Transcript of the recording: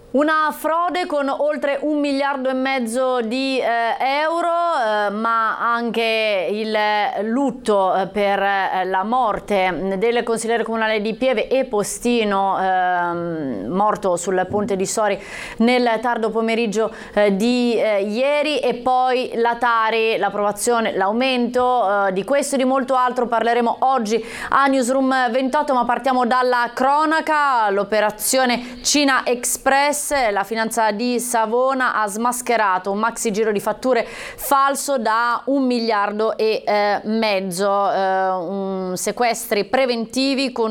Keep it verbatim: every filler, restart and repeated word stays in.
Una frode con oltre un miliardo e mezzo di eh, euro, eh, ma anche il lutto eh, per eh, la morte del consigliere comunale di Pieve e Postino, eh, morto sul ponte di Sori nel tardo pomeriggio eh, di eh, ieri, e poi la Tari, l'approvazione, l'aumento eh, di questo e di molto altro parleremo oggi a Newsroom ventotto, ma partiamo dalla cronaca. L'operazione Cina Express. La finanza di Savona ha smascherato un maxi giro di fatture falso da un miliardo e eh, mezzo, eh, un sequestri preventivi con